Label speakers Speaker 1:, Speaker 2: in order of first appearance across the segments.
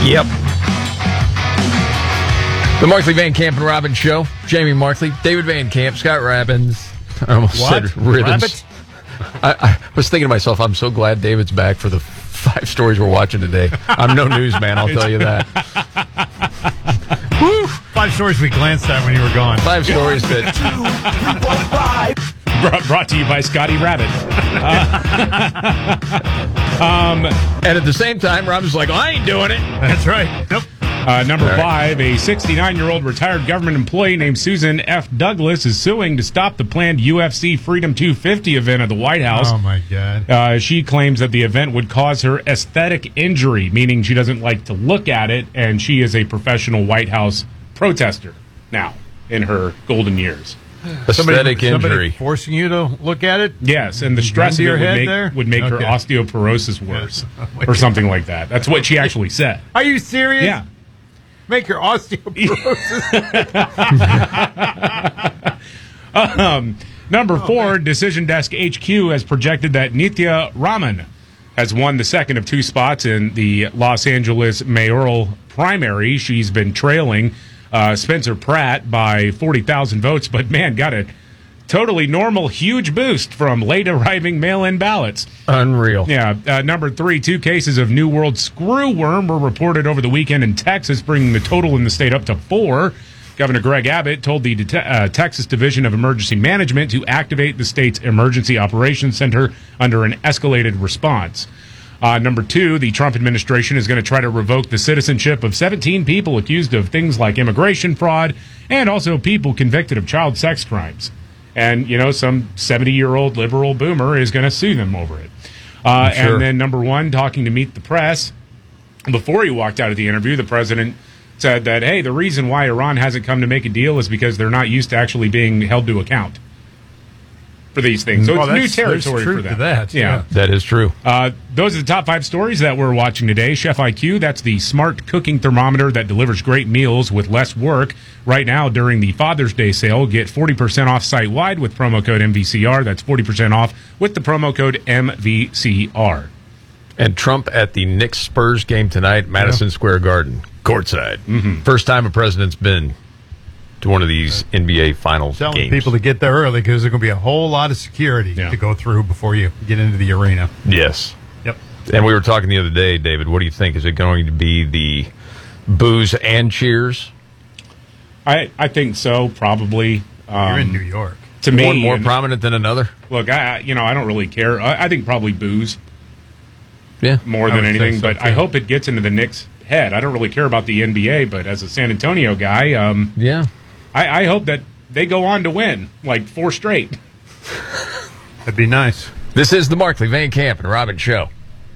Speaker 1: Yep. The Markley, Van Camp, and Robbins Show. Jamie Markley, David Van Camp, Scott Robbins. I almost said Ribbons. I was thinking to myself, I'm so glad David's back for the 5 stories we're watching today. I'm no newsman, I'll tell you that.
Speaker 2: Woo! 5 stories we glanced at when you were gone.
Speaker 1: 5 stories that...
Speaker 3: 2, 3, 4, 5. Brought to you by Scotty Rabbit.
Speaker 1: And at the same time, Robbins like, I ain't doing it.
Speaker 2: That's right. Nope.
Speaker 3: Number 5, a 69-year-old retired government employee named Susan F. Douglas is suing to stop the planned UFC Freedom 250 event at the White House.
Speaker 2: Oh, my God.
Speaker 3: She claims that the event would cause her aesthetic injury, meaning she doesn't like to look at it, and she is a professional White House protester now in her golden years.
Speaker 1: Aesthetic injury.
Speaker 2: Somebody forcing you to look at it?
Speaker 3: Yes, and the stress of it would make her osteoporosis worse or something like that. That's what she actually said.
Speaker 2: Are you serious?
Speaker 3: Yeah.
Speaker 2: Make your osteoporosis.
Speaker 3: Number 4, Decision Desk HQ has projected that Nithya Raman has won the second of 2 spots in the Los Angeles mayoral primary. She's been trailing Spencer Pratt by 40,000 votes, but man, got a totally normal huge boost from late arriving mail-in ballots.
Speaker 1: Unreal.
Speaker 3: Yeah. Number 3, 2 cases of New World screwworm were reported over the weekend in Texas, bringing the total in the state up to 4. Governor Greg Abbott told the Texas Division of Emergency Management to activate the state's Emergency Operations Center under an escalated response. Number 2, the Trump administration is going to try to revoke the citizenship of 17 people accused of things like immigration fraud and also people convicted of child sex crimes. And, you know, some 70-year-old liberal boomer is going to sue them over it. Sure. And then number 1, talking to Meet the Press, before he walked out of the interview, the president said that, hey, the reason why Iran hasn't come to make a deal is because they're not used to actually being held to account for these things. So it's new territory for them.
Speaker 2: Yeah.
Speaker 1: That is true.
Speaker 3: Those are the top 5 stories that we're watching today. Chef IQ, that's the smart cooking thermometer that delivers great meals with less work. Right now, during the Father's Day sale, get 40% off site-wide with promo code MVCR. That's 40% off with the promo code MVCR.
Speaker 1: And Trump at the Knicks-Spurs game tonight, Madison Square Garden, courtside. Mm-hmm. First time a president's been to one of these NBA Finals
Speaker 2: Telling
Speaker 1: games.
Speaker 2: people to get there early because there's going to be a whole lot of security to go through before you get into the arena.
Speaker 1: Yes.
Speaker 2: Yep.
Speaker 1: And we were talking the other day, David, what do you think? Is it going to be the boos and cheers?
Speaker 3: I think so, probably.
Speaker 2: You're in New York.
Speaker 3: To me,
Speaker 1: one more prominent than another?
Speaker 3: Look, I don't really care. I think probably booze.
Speaker 1: Yeah.
Speaker 3: More than anything, but I hope it gets into the Knicks' head. I don't really care about the NBA, but as a San Antonio guy, I hope that they go on to win, like 4 straight.
Speaker 2: That'd be nice.
Speaker 1: This is the Markley, Van Camp, and Robbins Show.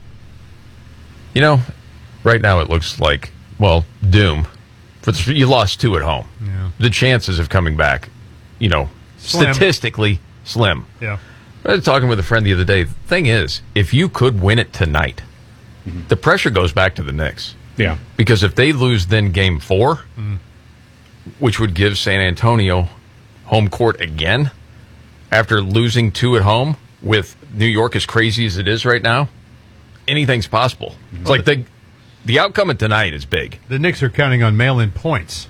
Speaker 1: You know, right now it looks like, doom. You lost 2 at home.
Speaker 2: Yeah.
Speaker 1: The chances of coming back, statistically slim.
Speaker 2: Yeah.
Speaker 1: I was talking with a friend the other day. The thing is, if you could win it tonight, the pressure goes back to the Knicks.
Speaker 3: Yeah.
Speaker 1: Because if they lose then game 4, which would give San Antonio home court again, after losing 2 at home, with New York as crazy as it is right now, anything's possible. It's like the outcome of tonight is big.
Speaker 2: The Knicks are counting on mail-in points.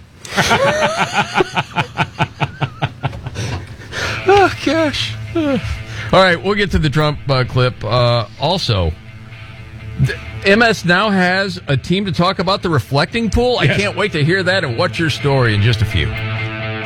Speaker 1: Oh, gosh. All right, we'll get to the Trump clip. Also, MS now has a team to talk about the reflecting pool. I can't wait to hear that, and what's your story in just a few.